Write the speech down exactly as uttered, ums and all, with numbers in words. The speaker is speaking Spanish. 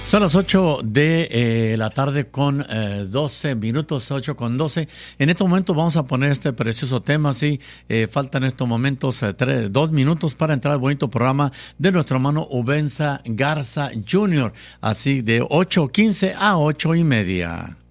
Son las ocho de eh, la tarde con eh, doce minutos, ocho con doce. En estos momentos vamos a poner este precioso tema, sí. Eh, faltan en estos momentos eh, tres, dos minutos para entrar al bonito programa de nuestro hermano Ubenza Garza junior Así de ocho quince a ocho y media.